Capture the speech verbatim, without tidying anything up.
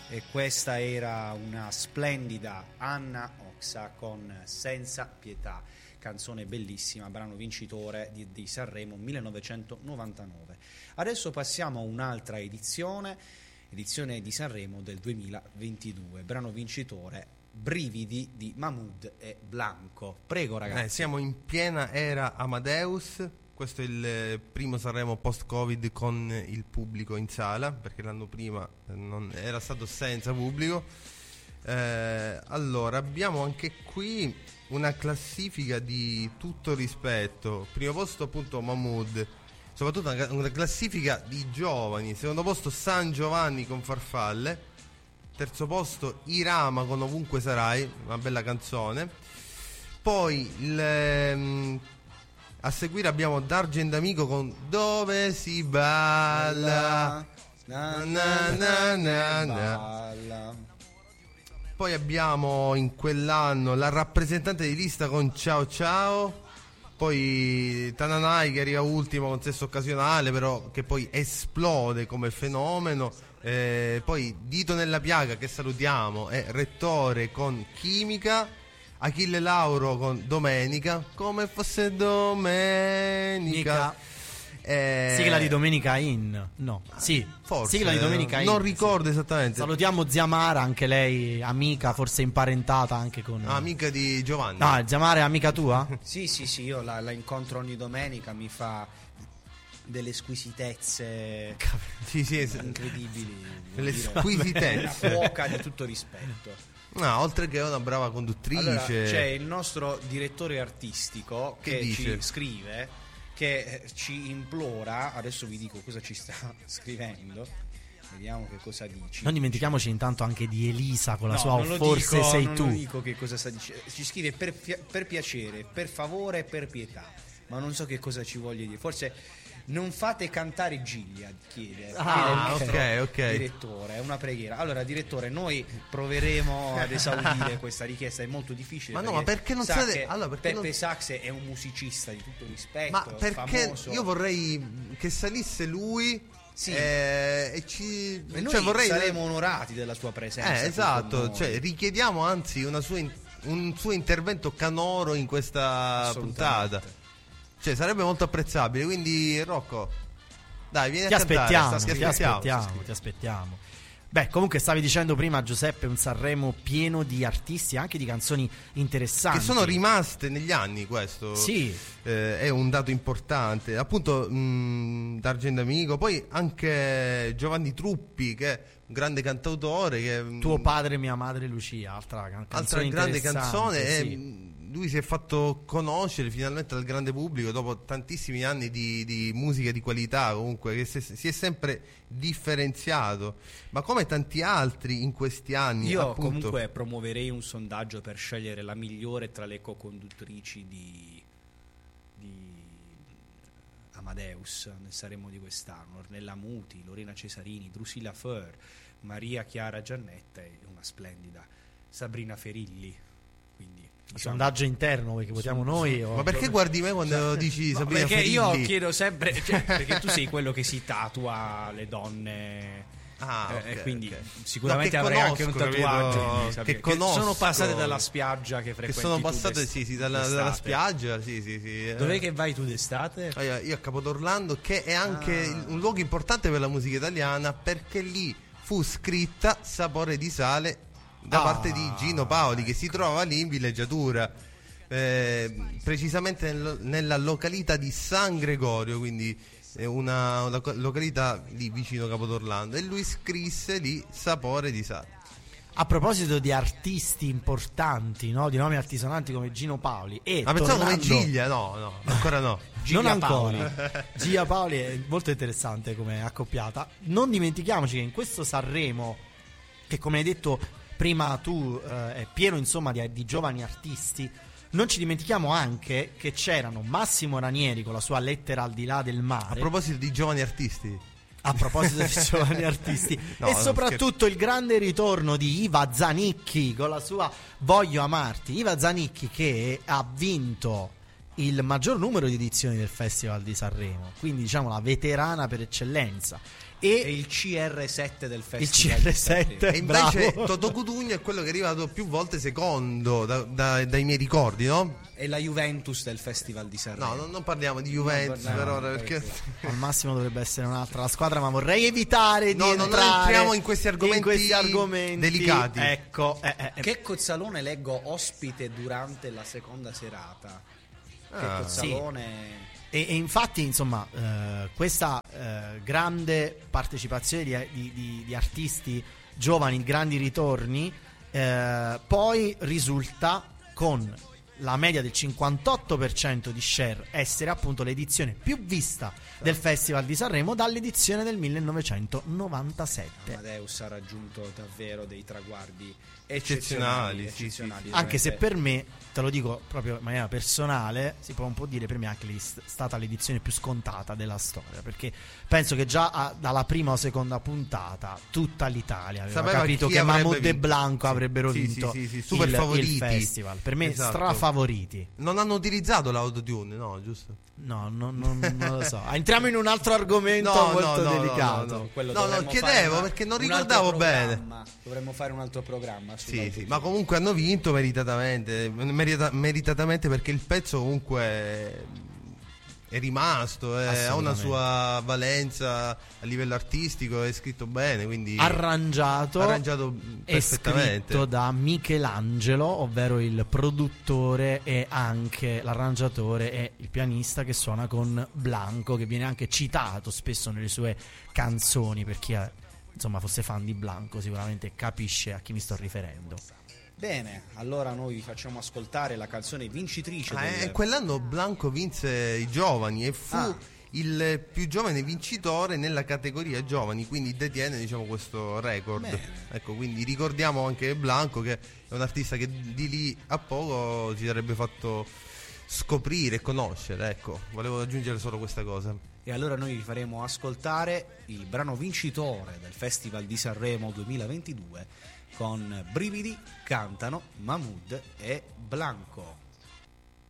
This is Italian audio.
e questa era una splendida Anna Oxa con Senza Pietà, canzone bellissima, brano vincitore di, di Sanremo millenovecentonovantanove. Adesso passiamo a un'altra edizione, edizione di Sanremo del duemilaventidue, brano vincitore Brividi di Mahmood e Blanco. Prego ragazzi. Eh, siamo in piena era Amadeus. Questo è il primo Sanremo post-Covid con il pubblico in sala, perché l'anno prima non era stato senza pubblico. Eh, allora, abbiamo anche qui una classifica di tutto rispetto. Primo posto appunto Mahmood, soprattutto una, una classifica di giovani. Secondo posto San Giovanni con Farfalle. Terzo posto Irama con Ovunque Sarai, una bella canzone. Poi il... a seguire abbiamo D'Argent Amico con Dove si balla, na, na, na, na, na. Poi abbiamo in quell'anno la rappresentante di lista con Ciao Ciao. Poi Tananai che arriva ultimo con Sesso Occasionale, però che poi esplode come fenomeno. Eh, poi Dito nella Piaga, che salutiamo, e Rettore con Chimica. Achille Lauro con Domenica, come fosse domenica. Eh, sigla di Domenica In. No, sì, forse sigla di Domenica In. Non ricordo sì. esattamente. Salutiamo zia Mara, anche lei amica, forse imparentata anche con ah, amica di Giovanni. No, zia Mara è amica tua? Sì, sì, sì, io la, la incontro ogni domenica, mi fa delle squisitezze sì, sì, incredibili. Delle squisitezze. Una cuoca di tutto rispetto. No, oltre che una brava conduttrice. Allora, c'è il nostro direttore artistico che, che ci scrive, che ci implora, adesso vi dico cosa ci sta scrivendo, vediamo che cosa dici. Non dimentichiamoci intanto anche di Elisa con la no, sua non Forse dico, sei non tu. Non dico che cosa sta dicendo, ci scrive per, per piacere, per favore, per pietà, ma non so che cosa ci voglia dire, forse... Non fate cantare Giglia, chiede, ah, chiede ok, ok. direttore, è una preghiera. Allora, direttore, noi proveremo ad esaudire questa richiesta, è molto difficile. Ma no, ma perché non sa siete... allora, perché Peppe non... Sax è un musicista di tutto rispetto, ma perché famoso. Io vorrei che salisse lui. Sì. Eh, e ci e noi cioè, vorrei... saremo onorati della sua presenza. Eh, esatto, cioè, richiediamo anzi una sua in... un suo intervento canoro in questa puntata. Cioè sarebbe molto apprezzabile, quindi Rocco, dai, vieni ti a cantare, aspettiamo, sta, ti aspettiamo, aspettiamo, ti aspettiamo. Beh, comunque stavi dicendo prima, Giuseppe, un Sanremo pieno di artisti, anche di canzoni interessanti che sono rimaste negli anni. Questo sì. eh, è un dato importante. Appunto mh, D'Argent Amico, poi anche Giovanni Truppi, che è un grande cantautore, che, Tuo padre, mia madre Lucia, altra, can- altra grande canzone. Sì. E, lui si è fatto conoscere finalmente dal grande pubblico dopo tantissimi anni di, di musica di qualità, comunque, che si, si è sempre differenziato, ma come tanti altri in questi anni. Io appunto... comunque promuoverei un sondaggio per scegliere la migliore tra le co-conduttrici di, di Amadeus nel Sanremo di quest'anno: Ornella Muti, Lorena Cesarini, Drusilla Feur, Maria Chiara Giannetta e una splendida Sabrina Ferilli. Quindi diciamo, sondaggio interno perché votiamo sì, noi sì. o... Ma perché guardi me quando dici no, Sabrina perché Ferilli? io chiedo sempre, cioè, perché tu sei quello che si tatua le donne. Ah, eh, okay, e quindi okay. sicuramente no, avrei anche un conosco, tatuaggio capito, che, che conosco, sono passate dalla spiaggia che frequenti che sono tu passate d'est- sì, sì, dalla, dalla spiaggia sì, sì, sì. Dov'è che vai tu d'estate? Io, io a Capodorlando, che è anche ah. un luogo importante per la musica italiana, perché lì fu scritta Sapore di sale da ah, parte di Gino Paoli, che si trova lì in villeggiatura, eh, precisamente nel, nella località di San Gregorio, quindi è una, una località lì vicino Capodorlando, e lui scrisse lì Sapore di sale. A proposito di artisti importanti, no? Di nomi altisonanti come Gino Paoli e ma pensavo tornando... come Giglia, no, no, ancora no. Non ancora. Gia Paoli è molto interessante come accoppiata. Non dimentichiamoci che in questo Sanremo, che come hai detto prima tu eh, è pieno insomma di, di giovani artisti, non ci dimentichiamo anche che c'erano Massimo Ranieri con la sua Lettera al di là del mare. A proposito di giovani artisti A proposito di giovani artisti no, e soprattutto il grande ritorno di Iva Zanicchi con la sua Voglio amarti. Iva Zanicchi che ha vinto il maggior numero di edizioni del Festival di Sanremo, quindi diciamo la veterana per eccellenza. E, e il C R sette del il festival. C R sette, E invece bravo. Totò Cutugno è quello che è arrivato più volte secondo da- da- dai miei ricordi, no? E la Juventus del festival di Sanremo. No, non, non parliamo di Juventus No, per no, ora no, perché Al massimo dovrebbe essere un'altra la squadra, ma vorrei evitare di No, no, non entrare entriamo in questi argomenti in questi argomenti delicati. Ecco, eh, eh, eh. Che Cozzalone leggo ospite durante la seconda serata. Che Ah. Cozzalone E, e infatti, insomma, eh, questa eh, grande partecipazione di, di- di- di artisti giovani, grandi ritorni, eh, poi risulta con la media del cinquantotto per cento di share essere appunto l'edizione più vista del Festival di Sanremo dall'edizione del millenovecentonovantasette. Amadeus ha raggiunto davvero dei traguardi Eccezionali, eccezionali, sì, eccezionali, Anche se veramente. per me, te lo dico proprio in maniera personale, si può un po' dire per me anche lì è stata l'edizione più scontata della storia, perché penso che già a- dalla prima o seconda puntata tutta l'Italia aveva Sapeva capito chi che avrebbe Mahmood e vinto. Blanco Sì, avrebbero sì, vinto sì, sì, sì, super il, favoriti. il festival. Per me Esatto. strafavoriti. non hanno utilizzato l'autotune, no, giusto? No, no, non, non lo so. Entriamo in un altro argomento No, molto no, no, delicato. no, no. Quello No, no, dovremmo chiedevo fare una- perché non un altro ricordavo bene. programma. Dovremmo fare un altro programma Sì, sull'autotune. sì, ma comunque hanno vinto meritatamente, merita- meritatamente perché il pezzo comunque è rimasto, eh, ha una Assolutamente. sua valenza a livello artistico, è scritto bene, quindi Arrangiato, arrangiato è perfettamente. scritto da Michelangelo, ovvero il produttore e anche l'arrangiatore e il pianista che suona con Blanco, che viene anche citato spesso nelle sue canzoni. Per chi è, insomma, fosse fan di Blanco sicuramente capisce a chi mi sto riferendo. Bene, allora noi vi facciamo ascoltare la canzone vincitrice Ah, del... eh, quell'anno Blanco vinse i giovani e fu Ah. il più giovane vincitore nella categoria giovani, quindi detiene, diciamo, questo record. Bene. Ecco, quindi ricordiamo anche Blanco, che è un artista che di lì a poco ci sarebbe fatto scoprire e conoscere. Ecco, volevo aggiungere solo questa cosa. E allora noi vi faremo ascoltare il brano vincitore del Festival di Sanremo duemilaventidue. Con Brividi cantano Mahmood e Blanco.